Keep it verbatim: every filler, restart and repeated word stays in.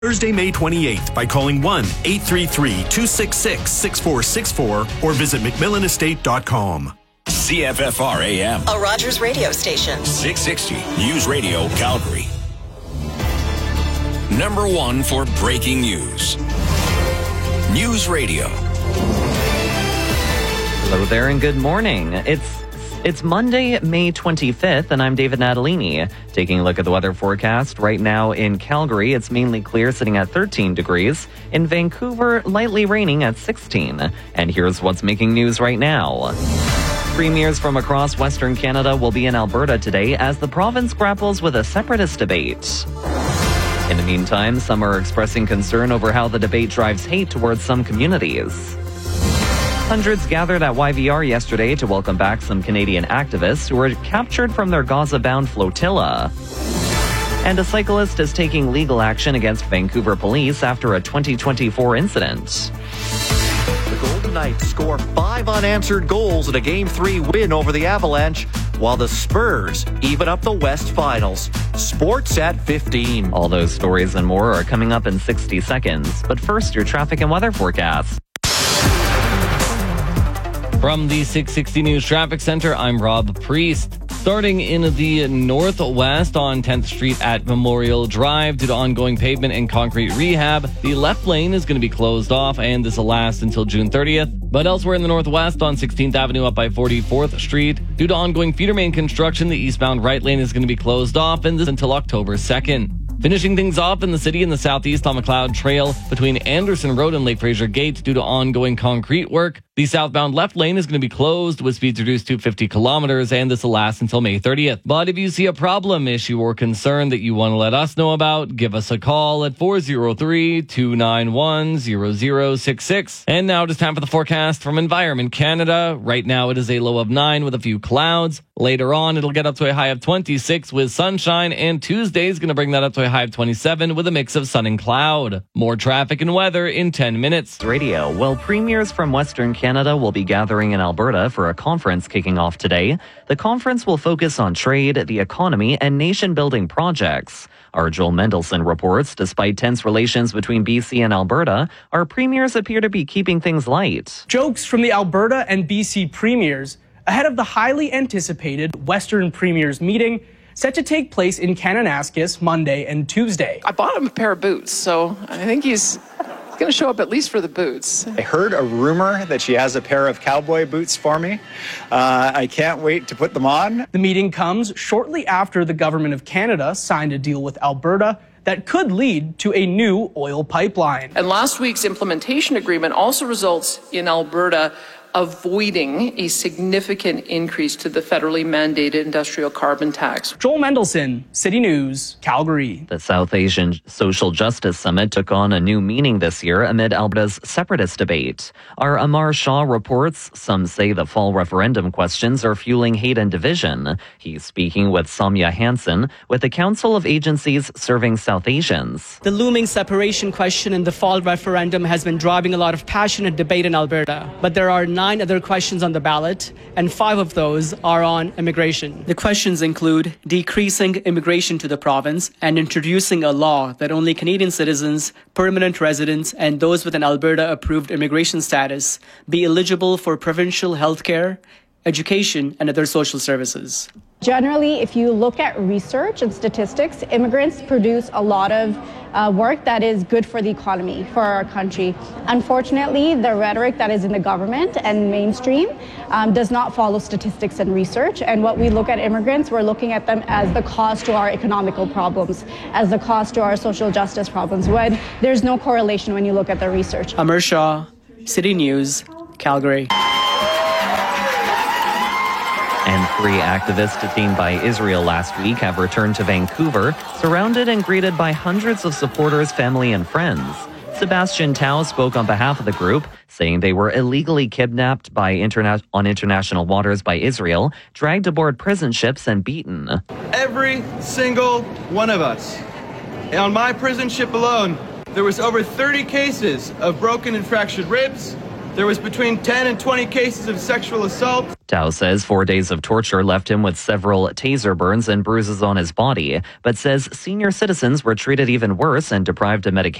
Thursday, May twenty-eighth by calling one eight three three, two six six, six four six four or visit mcmillan estate dot com. C F F R A M. A Rogers radio station. six sixty News Radio Calgary. Number one for breaking news. News Radio. Hello there and good morning. It's It's Monday, May twenty-fifth, and I'm David Natalini. Taking a look at the weather forecast right now in Calgary, it's mainly clear, sitting at thirteen degrees. In Vancouver, lightly raining at sixteen. And here's what's making news right now. Premiers from across Western Canada will be in Alberta today as the province grapples with a separatist debate. In the meantime, some are expressing concern over how the debate drives hate towards some communities. Hundreds gathered at Y V R yesterday to welcome back some Canadian activists who were captured from their Gaza-bound flotilla. And a cyclist is taking legal action against Vancouver police after a twenty twenty-four incident. The Golden Knights score five unanswered goals in a Game three win over the Avalanche, while the Spurs even up the West Finals. Sports at fifteen. All those stories and more are coming up in sixty seconds. But first, your traffic and weather forecast. From the six sixty News Traffic Center, I'm Rob Priest. Starting in the northwest on tenth Street at Memorial Drive, due to ongoing pavement and concrete rehab, the left lane is going to be closed off, and this will last until June thirtieth. But elsewhere in the northwest on sixteenth Avenue up by forty-fourth Street, due to ongoing feeder main construction, the eastbound right lane is going to be closed off, and this until October second. Finishing things off in the city in the southeast on McLeod Trail between Anderson Road and Lake Fraser Gate due to ongoing concrete work. The southbound left lane is going to be closed with speeds reduced to fifty kilometers, and this will last until May thirtieth. But if you see a problem, issue, or concern that you want to let us know about, give us a call at four oh three, two nine one, zero zero six six. And now it is time for the forecast from Environment Canada. Right now it is a low of nine with a few clouds. Later on, it'll get up to a high of twenty-six with sunshine, and Tuesday is going to bring that up to a high of twenty-seven with a mix of sun and cloud. More traffic and weather in ten minutes. Radio. Well, premiers from Western Canada will be gathering in Alberta for a conference kicking off today. The conference will focus on trade, the economy, and nation-building projects. Our Joel Mendelson reports, despite tense relations between B C and Alberta, our premiers appear to be keeping things light. Jokes from the Alberta and B C premiers ahead of the highly anticipated Western Premiers meeting set to take place in Kananaskis Monday and Tuesday. I bought him a pair of boots, so I think he's going to show up at least for the boots. I heard a rumor that she has a pair of cowboy boots for me. Uh, I can't wait to put them on. The meeting comes shortly after the Government of Canada signed a deal with Alberta that could lead to a new oil pipeline. And last week's implementation agreement also results in Alberta avoiding a significant increase to the federally mandated industrial carbon tax. Joel Mendelson, City News, Calgary. The South Asian Social Justice Summit took on a new meaning this year amid Alberta's separatist debate. Our Amar Shah reports some say the fall referendum questions are fueling hate and division. He's speaking with Samya Hansen with the Council of Agencies Serving South Asians. The looming separation question in the fall referendum has been driving a lot of passionate debate in Alberta, but there are nine other questions on the ballot, and five of those are on immigration. The questions include decreasing immigration to the province and introducing a law that only Canadian citizens, permanent residents, and those with an Alberta-approved immigration status be eligible for provincial health care, education, and other social services. Generally, if you look at research and statistics, immigrants produce a lot of uh, work that is good for the economy, for our country. Unfortunately, the rhetoric that is in the government and mainstream um, does not follow statistics and research. And what we look at immigrants, we're looking at them as the cost to our economical problems, as the cost to our social justice problems, when there's no correlation when you look at the research. Amar Shah, City News, Calgary. And three activists detained by Israel last week have returned to Vancouver, surrounded and greeted by hundreds of supporters, family, and friends. Sebastian Tao spoke on behalf of the group, saying they were illegally kidnapped by interna- on international waters by Israel, dragged aboard prison ships, and beaten. Every single one of us. And on my prison ship alone, there was over thirty cases of broken and fractured ribs, There was between ten and twenty cases of sexual assault. Tao says four days of torture left him with several taser burns and bruises on his body, but says senior citizens were treated even worse and deprived of medication.